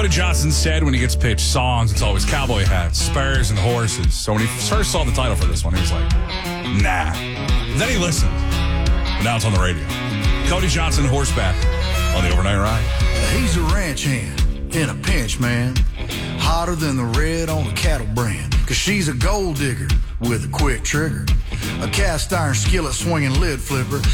Cody Johnson said when he gets pitched songs, it's always cowboy hats, spurs, and horses. So when he first saw the title for this one, he was like, nah. Then he listened. But now it's on the radio. Cody Johnson, Horseback, on the Overnight Ride. He's a ranch hand in a pinch, man. Hotter than the red on a cattle brand. 'Cause she's a gold digger with a quick trigger. A cast iron skillet swinging lid flipper.